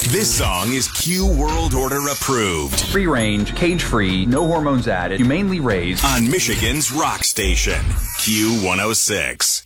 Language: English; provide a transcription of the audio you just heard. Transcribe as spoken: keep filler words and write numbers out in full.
This song is Q World Order approved. Free range, cage free, no hormones added, humanely raised. On Michigan's rock station, Q one oh six.